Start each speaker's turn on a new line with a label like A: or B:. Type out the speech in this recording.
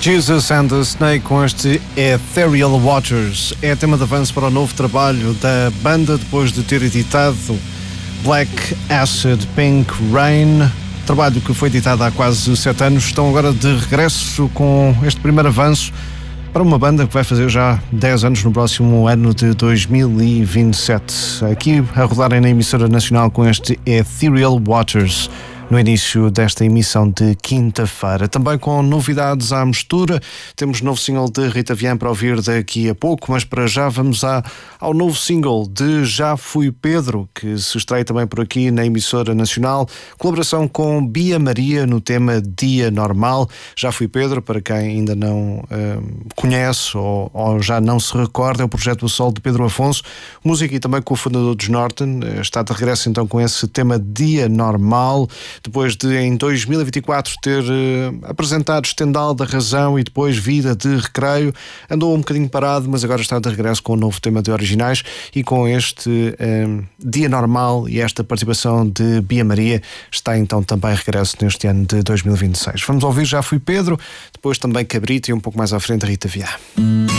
A: Jesus and the Snake com este Ethereal Waters. É tema de avanço para o novo trabalho da banda depois de ter editado Black Acid Pink Rain, trabalho que foi editado há quase 7 anos. Estão agora de regresso com este primeiro avanço para uma banda que vai fazer já 10 anos no próximo ano de 2027. Aqui a rodarem na emissora nacional com este Ethereal Waters no início desta emissão de quinta-feira. Também com novidades à mistura. Temos novo single de Rita Vian para ouvir daqui a pouco, mas para já vamos ao novo single de Já Fui Pedro, que se estreia também por aqui na emissora nacional. Colaboração com Bia Maria no tema Dia Normal. Já Fui Pedro, para quem ainda não conhece ou já não se recorda, é o projeto do solo de Pedro Afonso. Música e também com o fundador dos Norton. Está de regresso então com esse tema Dia Normal. Depois de, em 2024, ter apresentado Estendal da Razão e depois Vida de Recreio, andou um bocadinho parado, mas agora está de regresso com um novo tema de originais e com este Dia Normal e esta participação de Bia Maria, está então também regresso neste ano de 2026. Vamos ouvir Já Fui Pedro, depois também Cabrito e um pouco mais à frente Rita Vian.